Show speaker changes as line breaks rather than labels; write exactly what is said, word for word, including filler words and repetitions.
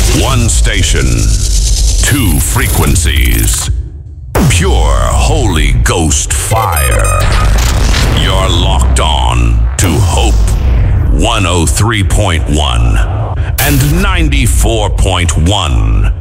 One station, two frequencies. Pure Holy Ghost fire. You're locked on to Hope one oh three point one and ninety-four point one.